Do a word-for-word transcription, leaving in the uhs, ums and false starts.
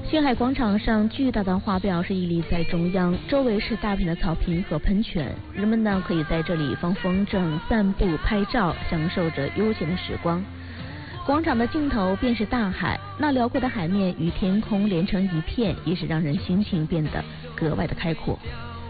星海广场上巨大的花标是屹立在中央，周围是大片的草坪和喷泉，人们呢可以在这里放风筝、散步、拍照，享受着悠闲的时光。广场的尽头便是大海，那辽阔的海面与天空连成一片，也是让人心情变得格外的开阔。